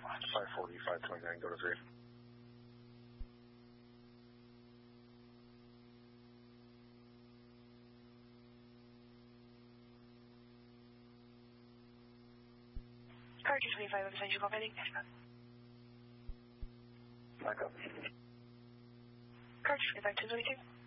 540, 529, go to 3. Car 225, I'm sending you call pending. Back up. Car 225, 222.